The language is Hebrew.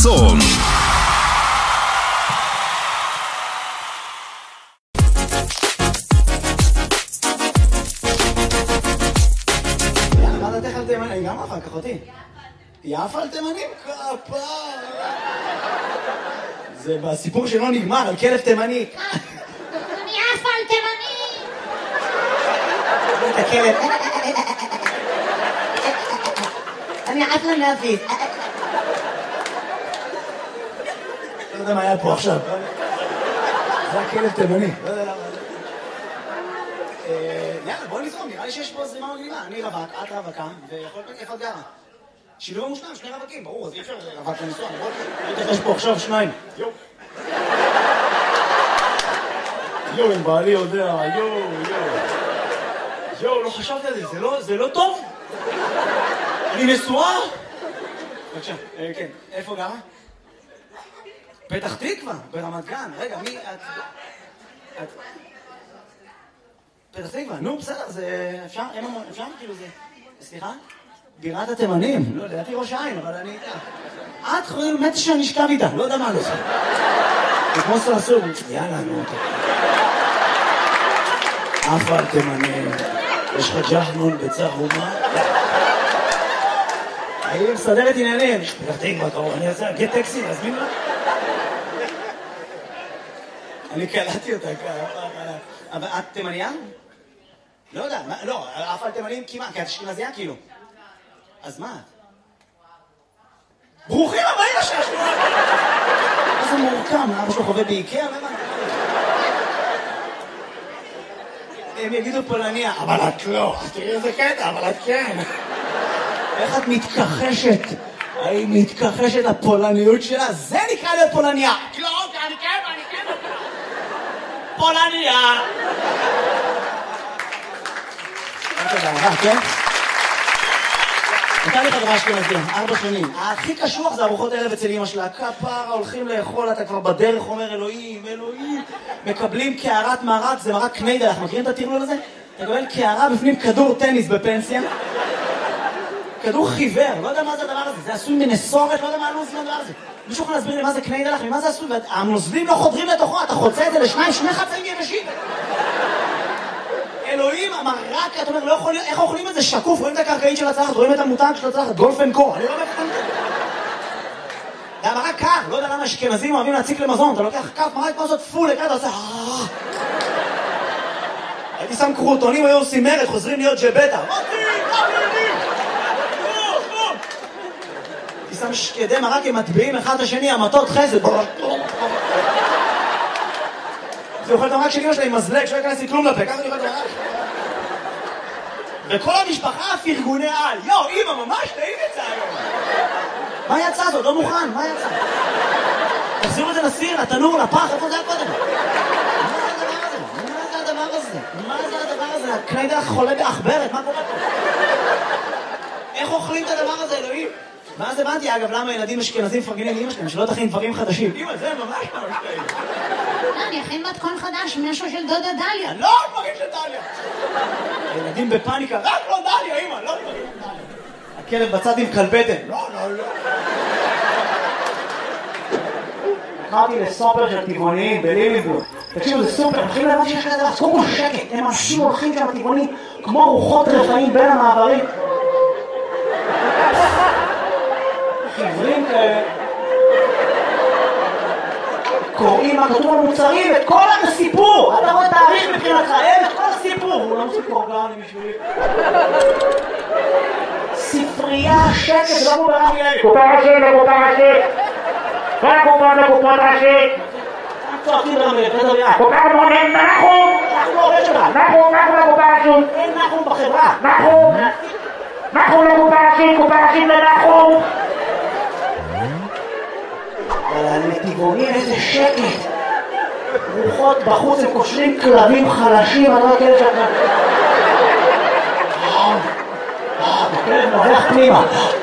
חסון. מה דעתך על תימנים? גם אחר כך אותי. יפה על תימנים? כפה. זה בסיפור שלא נגמר, על כלב תימני. אני יפה על תימנים! את הכלב. אני עפה מהפיס. לא יודע מה היה פה עכשיו. זה הכלב תימני. לא יודע למה. יאללה, בוא נזרום, נראה לי שיש פה זרימה מגניבה. אני רווק, את רווקה, ויכול להיות איפה את גרה. שילוב מושלם, שני רווקים, ברור, אז אי אפשר רווק לנסוע. בוא, יש פה עכשיו שניים. יואו, אם בעלי יודע, יואו, לא חשבתי על זה, זה לא טוב? אני נשואה? בבקשה, כן, איפה גרה? פתח תקווה, ברמת גן. רגע, מי את... פתח תקווה, נו, בסדר, זה... אפשר כאילו זה... סליחה? בירת התימנים. לא, לדעתי ראש העין, אבל אני... את חייל מתי שאני אשכב איתה, לא יודע מה לא זה. זה כמו סרסור. יאללה, נו, טוב. אף על תימנים. יש לך ג'חנון בצהומה? אני מסדרת עניינים. פתח תקווה, קרוב, אני אעשה, גט טקסי, להזמין לה? אני קלטתי אותה ככה. אבל את תימניה? לא יודע, לא, אף על תימנים כמעט, כי את אשכנזייה כאילו. אז מה את? ברוכים הבאים לשש! מה זה מורכב? אבא שלו חווה באיקאה? הם יגידו פולניה, אבל את לא. תראי איזה קטע, אבל את כן. איך את מתכחשת? היא מתכחשת לפולניות שלה? זה נקרא להיות פולניה. לא, אני כן. פולניה. כן? הייתה לי חברה אשכנזייה, 4 שנים. הכי קשוח זה ארוחות ערב אצל אמא שלה. כפרה, הולכים לאכול, אתה כבר בדרך אומר אלוהים. מקבלים קערת מרק, זה מרק קניידלח. מכירים את הטרלול הזה? אתה מקבל קערה בפנים כדור טניס בפנסיה. כדור חיוור, לא יודע מה זה הדבר הזה. זה עשוי מנסורת, לא יודע מה עשוי הדבר הזה. מישהו יכול להסביר לי מה זה קניידלח, ממה זה עשוי? והנוזלים לא חודרים לתוכו, אתה חוצה את זה לשניים, 2 חצאים יבשים. אלוהים, המרק, אתה אומר, לא יכול להיות, איך אוכלים את זה שקוף? רואים את הקרקעית של הצלחת, רואים את המותג של הצלחת, גולפן קור, אני לא מבין. זה המרק קר, לא יודע למה אשכנזים אוהבים להציק למזון, אתה לוקח כף מרק כמו זאת פול, אתה עושה... הייתי שם קרוטונים, היו עושים מרד, חוזרים להיות ג'בטה. הייתי שם שקדי מרק, הם מטביעים אחד השני, המטות חסד. זה אוכל את המרק של אמא שלה עם מזלג, שלא יכנס לי כלום לפה, ככה אני אוכל את המרק. וכל המשפחה פרגוני על. יו, אמא, ממש טעים את זה היום. מה יצא זאת? לא מוכן, מה יצא? תחזירו את זה לסיר, לתנור, לפח, איפה זה היה קודם? מה זה הדבר הזה? הקניידלח חולה באחברת, מה קורה פה? איך אוכלים את הדבר הזה, אלוהים? ואז הבנתי, אגב, למה ילדים אשכנזים מפרגנים לאמא שלהם, שלא תכין דברים חדשים. אמא, זה ממש טעים. לא, אני אכין מתכון חדש, משהו של דודה דליה. לא, דברים של דליה. ילדים בפאניקה, רק לא דליה, אמא, לא דברים של דליה. הכלב בצד עם כלבטן. לא. קראתי לסופר של טבעוניים בליליבורג. תקשיבו, זה סופר, מתחילים להבוא שיש כזה, אז קודם כל שקט, הם אנשים הולכים שם טבעונים כמו רוחות רפאים בין המעברים. חברים כאלה. קוראים מה כתוב על מוצרים, את כל הסיפור. אתה רואה תאריך מבחינתך, את כל הסיפור. הוא לא סיפור גאוני בשבילי. ספרייה, שקט, זה לא כמו ברמי לוי. קופה ראשית. קופה ראשית. צועקים ברמי לוי, אתה יודע. קופה מונים, נחום. אנחנו לא עובד שלך. נחום לקופה ראשית. אין נחום בחברה. נחום לקופה ראשית לנחום. אבל לטבעונים איזה שקט. רוחות בחוץ, הם קושרים כלבים חלשים, אני לא הכלב שלך. הכלב נובח פנימה.